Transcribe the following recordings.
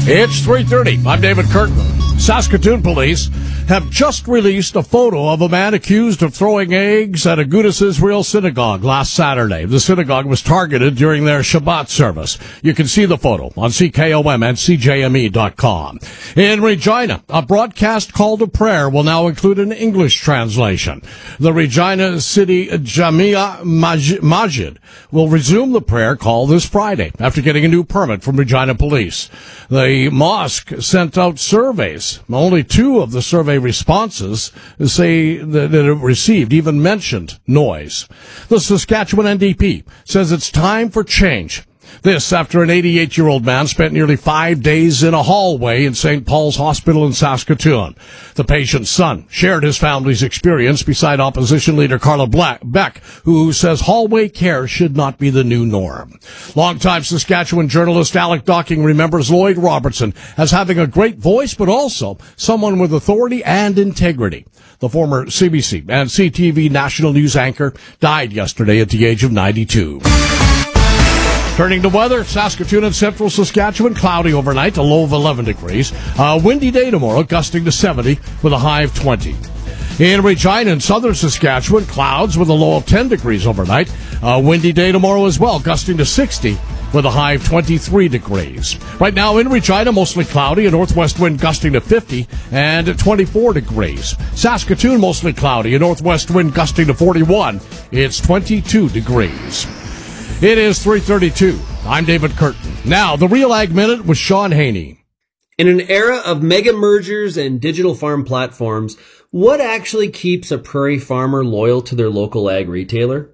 It's 3:30. I'm David Curtin. Saskatoon police have just released a photo of a man accused of throwing eggs at a Agudas Israel synagogue last Saturday. The synagogue was targeted during their Shabbat service. You can see the photo on CKOM and CJME.com. In Regina, a broadcast call to prayer will now include an English translation. The Regina City Jamia Masjid will resume the prayer call this Friday after getting a new permit from Regina Police. The mosque sent out surveys. Only 2 of the survey responses say that it received even mentioned noise. The Saskatchewan NDP says it's time for change. This after an 88-year-old man spent nearly 5 days in a hallway in St. Paul's Hospital in Saskatoon. The patient's son shared his family's experience beside opposition leader Carla Beck, who says hallway care should not be the new norm. Longtime Saskatchewan journalist Alec Docking remembers Lloyd Robertson as having a great voice, but also someone with authority and integrity. The former CBC and CTV national news anchor died yesterday at the age of 92. Turning to weather, Saskatoon and central Saskatchewan, cloudy overnight, a low of 11 degrees. A windy day tomorrow, gusting to 70 with a high of 20. In Regina and southern Saskatchewan, clouds with a low of 10 degrees overnight. A windy day tomorrow as well, gusting to 60 with a high of 23 degrees. Right now in Regina, mostly cloudy, a northwest wind gusting to 50 and 24 degrees. Saskatoon, mostly cloudy, a northwest wind gusting to 41. It's 22 degrees. It is 3:32. I'm David Curtin. Now, the Real Ag Minute with Sean Haney. In an era of mega mergers and digital farm platforms, what actually keeps a prairie farmer loyal to their local ag retailer?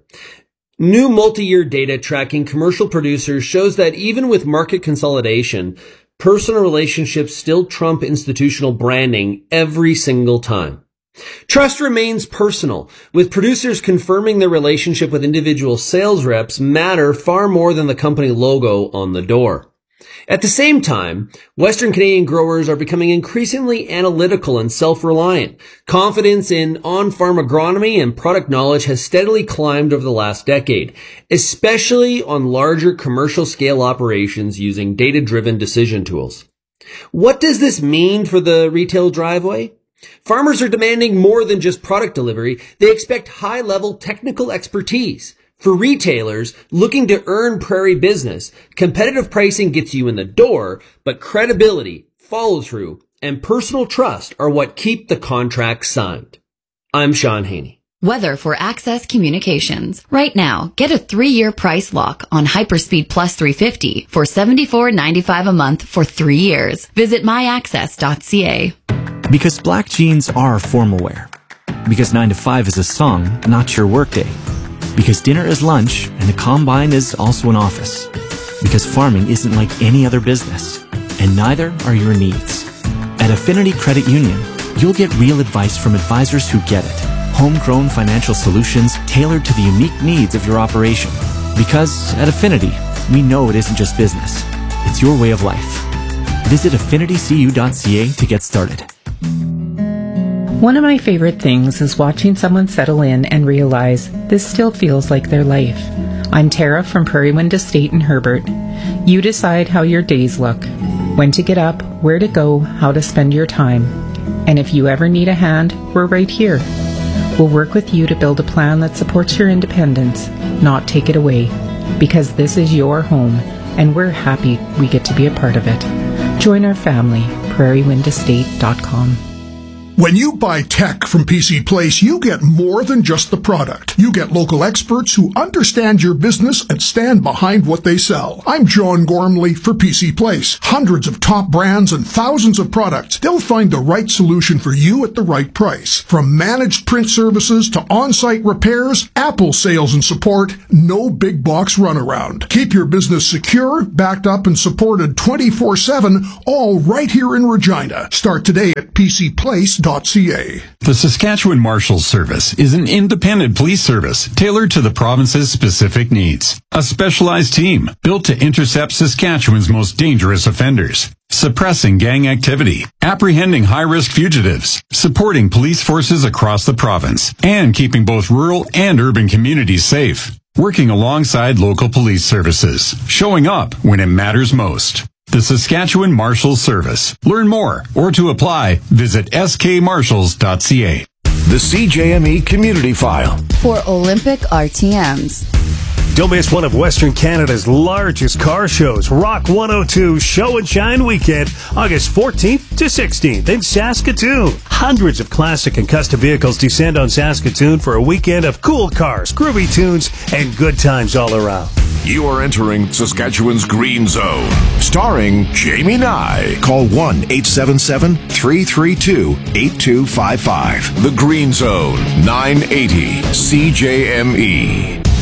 New multi-year data tracking commercial producers shows that even with market consolidation, personal relationships still trump institutional branding every single time. Trust remains personal, with producers confirming their relationship with individual sales reps matter far more than the company logo on the door. At the same time, Western Canadian growers are becoming increasingly analytical and self-reliant. Confidence in on-farm agronomy and product knowledge has steadily climbed over the last decade, especially on larger commercial-scale operations using data-driven decision tools. What does this mean for the retail driveway? Farmers are demanding more than just product delivery. They expect high-level technical expertise. For retailers looking to earn prairie business, competitive pricing gets you in the door, but credibility, follow-through, and personal trust are what keep the contract signed. I'm Sean Haney. Weather for Access Communications. Right now, get a 3-year price lock on Hyperspeed Plus 350 for $74.95 a month for 3 years. Visit myaccess.ca. Because black jeans are formal wear. Because 9 to 5 is a song, not your workday. Because dinner is lunch and the combine is also an office. Because farming isn't like any other business. And neither are your needs. At Affinity Credit Union, you'll get real advice from advisors who get it. Homegrown financial solutions tailored to the unique needs of your operation. Because at Affinity, we know it isn't just business. It's your way of life. Visit affinitycu.ca to get started. One of my favorite things is watching someone settle in and realize this still feels like their life. I'm Tara from Prairie Wind Estate in Herbert. You decide how your days look, when to get up, where to go, how to spend your time. And if you ever need a hand, we're right here. We'll work with you to build a plan that supports your independence, not take it away. Because this is your home, and we're happy we get to be a part of it. Join our family, prairiewindestate.com. When you buy tech from PC Place, you get more than just the product. You get local experts who understand your business and stand behind what they sell. I'm John Gormley for PC Place. Hundreds of top brands and thousands of products. They'll find the right solution for you at the right price. From managed print services to on-site repairs, Apple sales and support, no big box runaround. Keep your business secure, backed up, and supported 24/7, all right here in Regina. Start today at PCPlace.ca. The Saskatchewan Marshals Service is an independent police service tailored to the province's specific needs. A specialized team built to intercept Saskatchewan's most dangerous offenders, suppressing gang activity, apprehending high-risk fugitives, supporting police forces across the province, and keeping both rural and urban communities safe. Working alongside local police services, showing up when it matters most. the Saskatchewan Marshals Service. Learn more or to apply, visit skmarshals.ca. The CJME Community File. For Olympic RTMs. Don't miss one of Western Canada's largest car shows, Rock 102 Show and Shine Weekend, August 14th to 16th in Saskatoon. Hundreds of classic and custom vehicles descend on Saskatoon for a weekend of cool cars, groovy tunes, and good times all around. You are entering Saskatchewan's Green Zone, starring Jamie Nye. Call 1-877-332-8255. The Green Zone, 980 CJME.